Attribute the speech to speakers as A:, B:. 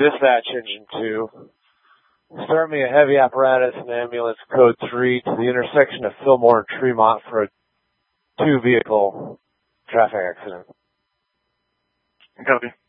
A: Dispatch engine 2. Start me a heavy apparatus and ambulance code 3 to the intersection of Fillmore and Tremont for a 2-vehicle traffic accident.
B: Copy.